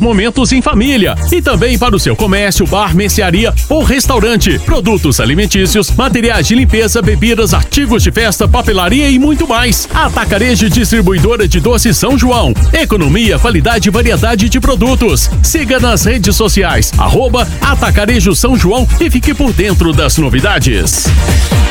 momentos em família. E também para o seu comércio, bar, mercearia ou restaurante. Produtos alimentícios, materiais de limpeza, bebidas, artigos de festa, papelaria e muito mais. Atacarejo Distribuidora de Doces São João. Economia, qualidade e variedade de produtos. Siga nas redes sociais, @Atacarejo São João e fique por dentro das novidades.